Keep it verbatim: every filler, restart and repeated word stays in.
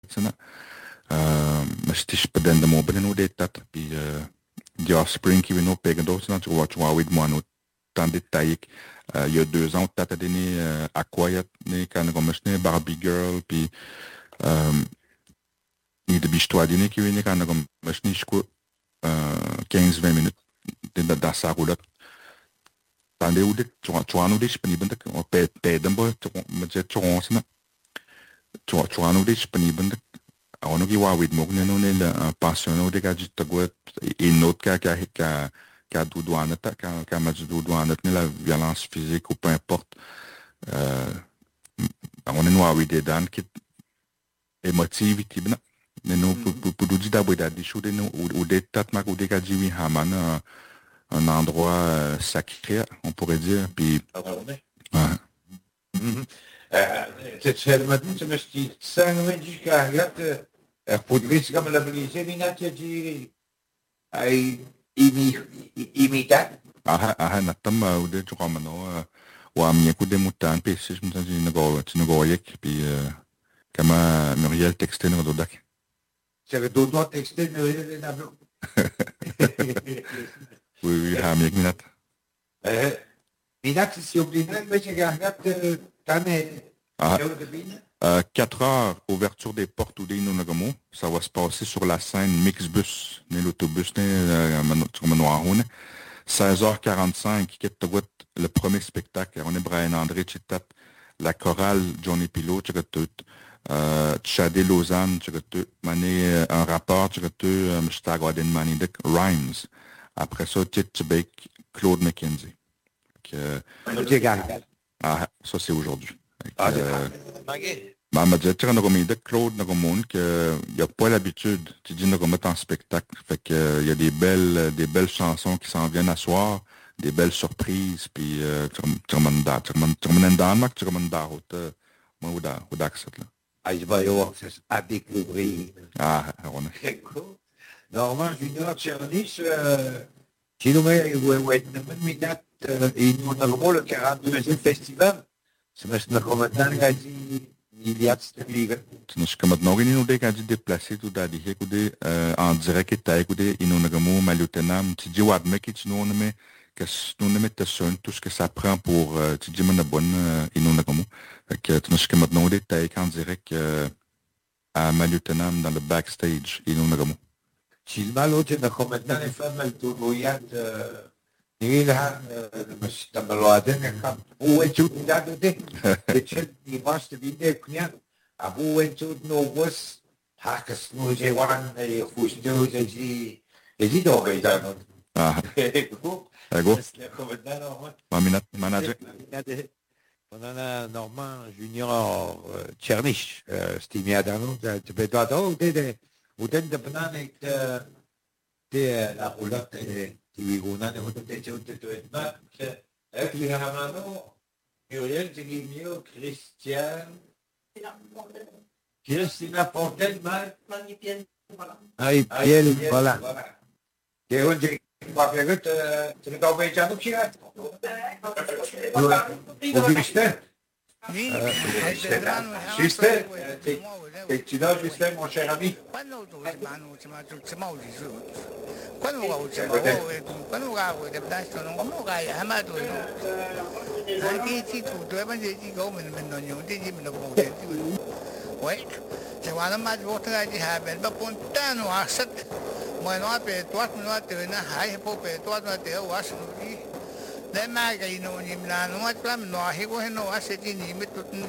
sana. Mas tish padenda mo ben no detat pi The Offspring qui vient pegando sana tu vois tu vois with moi no tant détaillé. Il y a deux ans, t'as donné à Quiet, né quand on a Barbie Girl, puis il y a des bijoux dîner qui viennent quand on a quinze vingt minutes dans sa roulotte. Tandis où tu vois, tu vois, nous disponible, on paie, paie d'un peu, tu vois, tu vois, tu vois, tu vois, nous disponible. On a qui voit with moi, nous on est un passionné de gadgets, tu vois, et une autre qui a qui a qui a du douane, qui a qui a mal du douane, la violence physique ou peu importe. On est noir with des dents qui émotive, qui ben, nous pour pour pour dire d'abord des choses, nous ou des têtes, ou des gadgets, haman un endroit sacré, on pourrait dire, puis. تتسلمت انت باش تيتسان ما تجيش كاع خودريس كما لا بليزي بينا تجي اي ايمي ايميتا aha aha natam ude chukama no wa mi ku de mutan pe si mtan ji nago ti nago yek puis kama Muriel texte no dodak c'est do do texte Muriel na blo oui oui ha mi minat eh minat si obliné mais j'ai gardé tane Euh, quatre heures, ouverture des portes ou des Inonagamo. Ça va se passer sur la scène Mixbus, l'autobus, sur Manoirone. seize heures quarante-cinq, le premier spectacle. On est Brian André, la chorale Johnny Pilot, euh, Tchadé Lausanne, Mané, un rapport, Mstag Aden Manidek, Rhymes. Après ça, Tchibek, Claude McKenzie. Ah, ça c'est aujourd'hui. Ma dit Claude il n'y a pas l'habitude, tu dis qu'on met en spectacle. Fait que il y a des belles des belles chansons qui s'en viennent à soir, des belles surprises, puis tu remandes tu remandes tu remandes dans Mac, tu remandes dans route moi ou dans ou d'accès là. Ah, je vais y avoir à découvrir. Ah, on est. Normalement, Junior Tchernis, si nous mettons et nous avons le quarante-deuxième festival. C'est comme un il y a cette ligue. C'est comme maintenant il nous a dit déplacer tout à dire écoutez en direct et écoutez il nous a gamou malutenam tu dis what make it nous mais que nous ne mettons sur tout ce que ça prend pour tu dis mon bonne il nous a gamou que tu nous comme maintenant il est en direct à malutenam dans le backstage il nous a gamou. Si le mal autre comme maintenant les femmes tout voyant نيلها مش تبلوادين كم هو يشوف ده ده بتشد يباش تبينه كنيا أبوه يشوف نوبس هاكس نوجي وان يخوش نوجي جي يجي دوغي جانون آه أقول ما منات ما ناجي On a Normand Junior Tchernish, Stimi Adano, tu peux toi donc des ou des de bananes de la roulotte تيجونا نقول تيجي وتتوتنا أكلي همانو يوريل تيجي ميو كريستيان كريستينا بورتل ما أي بيل ولا كيون تيجي بافيغت تيجي كوبي جانو كيا وبيشته Juste, et tu l'as juste mon cher ami. Quando tu mano cima cima uji su. Quando ga uji ma o quando ga o de da so no mo ga ya ma tu no. Ai ki chi tu de ban ji ji go men men no nyu de ji men no mo de tu. Wei. Se wa na ma jo ta ji ha ben ba pon ta no asat. Mo no pe tu at no te na hai po pe tu at no te wa su ji. Le ma ga ino ni na no at plam no hi go no aseti ni me tu